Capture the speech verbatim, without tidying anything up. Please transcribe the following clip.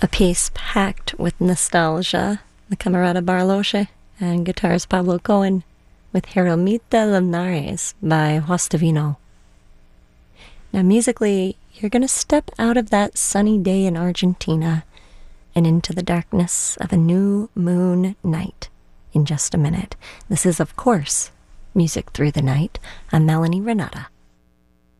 A piece packed with nostalgia, the Camerata Barloche, and guitarist Pablo Cohen with Jeromita Linares by Justavino. Now musically, you're going to step out of that sunny day in Argentina and into the darkness of a new moon night in just a minute. This is, of course, Music Through the Night. I'm Melanie Renata.